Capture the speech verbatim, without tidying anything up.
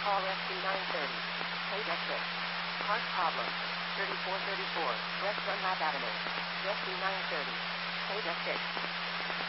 Call S C nine thirty. Page exit. Part problem. thirty-four thirty-four. West Dunlap Avenue. S C nine thirty. Page exit.